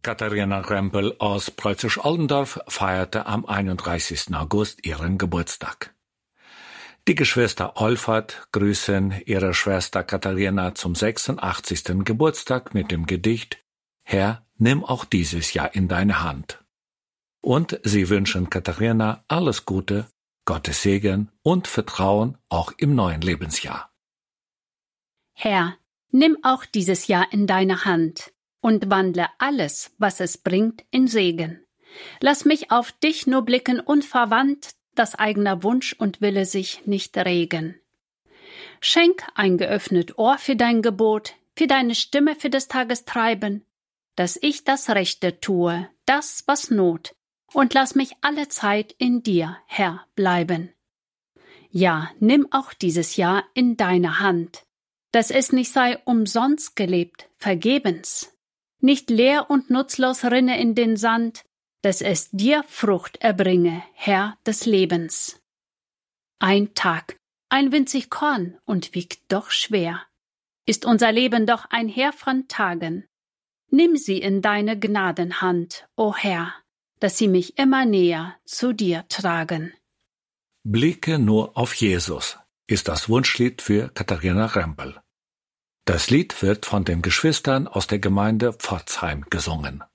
Katharina Rempel aus Preußisch-Oldendorf feierte am 31. August ihren Geburtstag. Die Geschwister Olfert grüßen ihre Schwester Katharina zum 86. Geburtstag mit dem Gedicht »Herr, nimm auch dieses Jahr in deine Hand«. Und sie wünschen Katharina alles Gute, Gottes Segen und Vertrauen auch im neuen Lebensjahr. Herr, nimm auch dieses Jahr in deine Hand und wandle alles, was es bringt, in Segen. Lass mich auf dich nur blicken unverwandt, dass eigener Wunsch und Wille sich nicht regen. Schenk ein geöffnet Ohr für dein Gebot, für deine Stimme für des Tages Treiben, dass ich das Rechte tue, das, was Not, und lass mich alle Zeit in dir, Herr, bleiben. Ja, nimm auch dieses Jahr in deine Hand, dass es nicht sei umsonst gelebt, vergebens, nicht leer und nutzlos rinne in den Sand, dass es dir Frucht erbringe, Herr des Lebens. Ein Tag, ein winzig Korn und wiegt doch schwer, ist unser Leben doch ein Heer von Tagen. Nimm sie in deine Gnadenhand, o Herr, dass sie mich immer näher zu dir tragen. Blicke nur auf Jesus ist das Wunschlied für Katharina Rempel. Das Lied wird von den Geschwistern aus der Gemeinde Pforzheim gesungen.